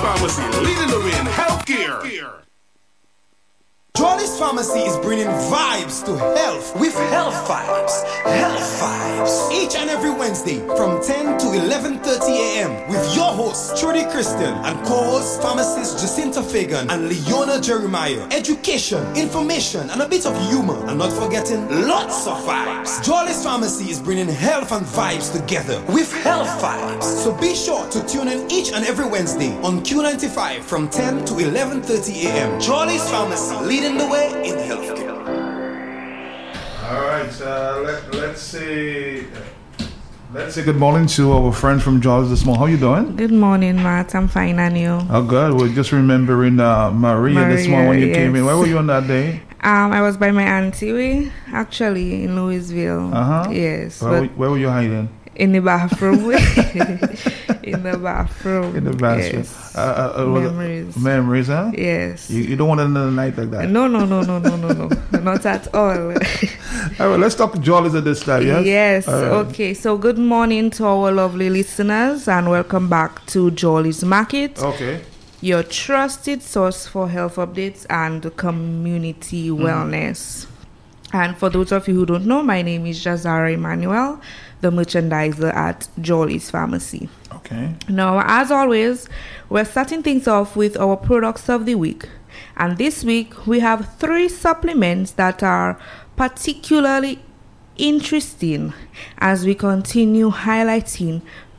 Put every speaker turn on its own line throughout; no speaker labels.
Pharmacy, leading the way in healthcare.
Jolly's Pharmacy is bringing vibes to health with Health Vibes. Health Vibes. Each and every Wednesday from 10 to 11:30 a.m. with your hosts Trudy Christian and co-hosts pharmacists Jacinta Fagan and Leona Jeremiah. Education, information, and a bit of humor. And not forgetting lots of vibes. Jolly's Pharmacy is bringing health and vibes together with Health Vibes. So be sure to tune in each and every Wednesday on Q95 from 10 to 11:30 a.m. Jolly's Pharmacy, leading the way in healthcare.
All right, let's say good morning to our friend from Jolly's this morning. How you doing?
Good morning, Matt. I'm fine, and you?
Oh, good. We're just remembering Maria this morning when you came in. Where were you on that day?
I was by my auntie, actually, in Louisville. Yes.
Where were you hiding?
In the bathroom. In the bathroom.
In the bathroom.
Yes. Memories.
Memories, huh?
Yes.
You don't want another night like that?
No. Not at all.
All right, let's talk Jolly's at this time, yes?
Yes.
Right.
Okay, so good morning to our lovely listeners and welcome back to Jolly's Market.
Okay.
Your trusted source for health updates and community wellness. And for those of you who don't know, my name is Jazara Emmanuel, the merchandiser at Jolly's Pharmacy.
Okay.
Now, as always, we're starting things off with our products of the week. And this week, we have 3 supplements that are particularly interesting as we continue highlighting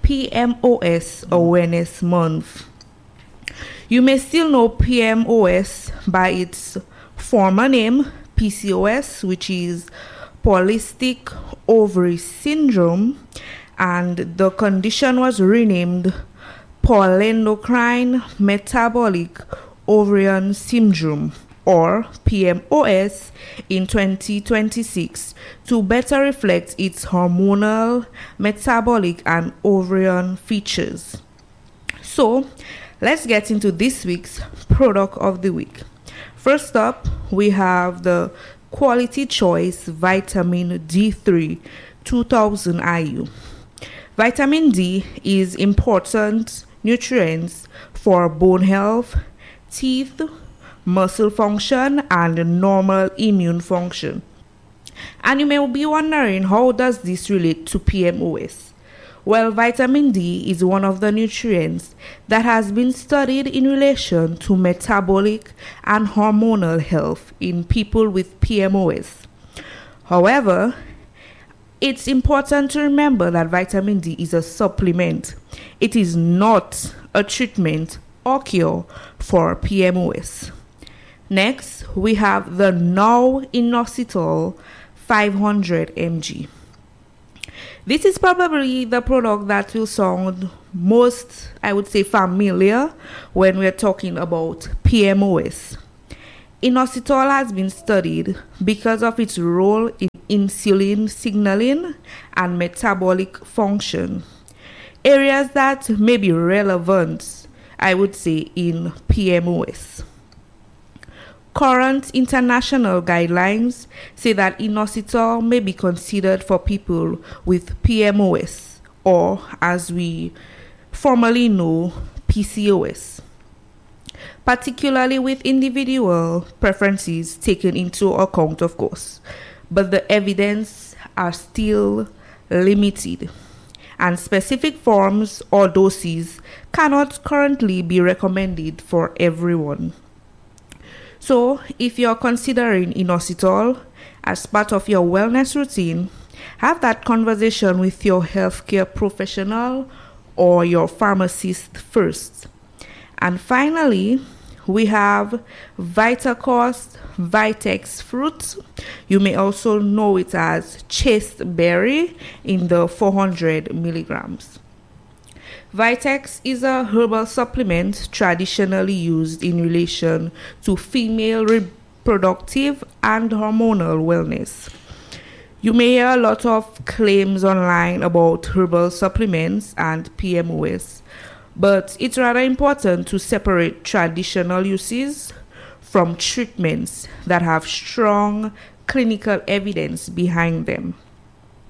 PMOS Awareness Month. You may still know PMOS by its former name, PCOS, which is Polycystic Ovary Syndrome, and the condition was renamed Polyendocrine Metabolic Ovarian Syndrome, or PMOS, in 2026 to better reflect its hormonal, metabolic, and ovarian features. So, let's get into this week's product of the week. First up, we have the Quality Choice Vitamin D3 2000 IU. Vitamin D is important nutrients for bone health, teeth, muscle function, and normal immune function. And you may be wondering, how does this relate to PMOS? Well, vitamin D is one of the nutrients that has been studied in relation to metabolic and hormonal health in people with PMOS. However, it's important to remember that vitamin D is a supplement. It is not a treatment or cure for PMOS. Next, we have the now inositol 500 mg. This is probably the product that will sound most, I would say, familiar when we're talking about PMOS. Inositol has been studied because of its role in insulin signaling and metabolic function, areas that may be relevant, I would say, in PMOS. Current international guidelines say that inositol may be considered for people with PMOS, or as we formerly know, PCOS, particularly with individual preferences taken into account, of course, but the evidence are still limited, and specific forms or doses cannot currently be recommended for everyone. So, if you're considering inositol as part of your wellness routine, have that conversation with your healthcare professional or your pharmacist first. And finally, we have Vitacost Vitex fruit. You may also know it as chaste berry in the 400 milligrams. Vitex is a herbal supplement traditionally used in relation to female reproductive and hormonal wellness. You may hear a lot of claims online about herbal supplements and PMOS, but it's rather important to separate traditional uses from treatments that have strong clinical evidence behind them.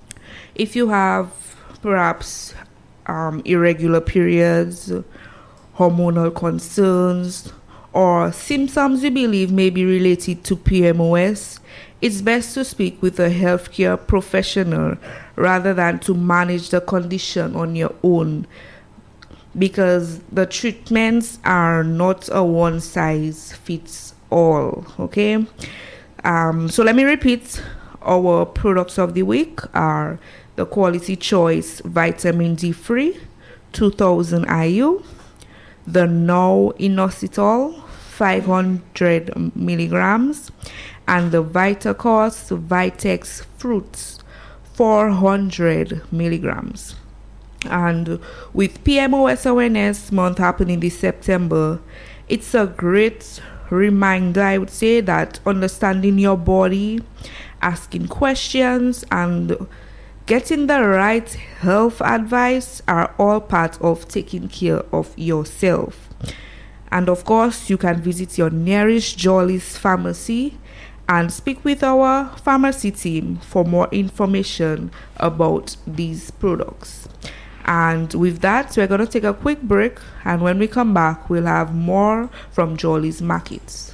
If you have perhaps irregular periods, hormonal concerns, or symptoms you believe may be related to PMOS, it's best to speak with a healthcare professional rather than to manage the condition on your own, because the treatments are not a one size fits all. Okay, so let me repeat. Our products of the week are the Quality Choice Vitamin D3 2000 IU, the Now Inositol 500 milligrams, and the Vitacost Vitex Fruits 400 milligrams. And with PMOS Awareness Month happening this September, it's a great reminder, I would say, that understanding your body, asking questions, and getting the right health advice are all part of taking care of yourself. And of course, you can visit your nearest Jolly's pharmacy and speak with our pharmacy team for more information about these products. And with that, we're going to take a quick break, and when we come back, we'll have more from Jolly's Markets.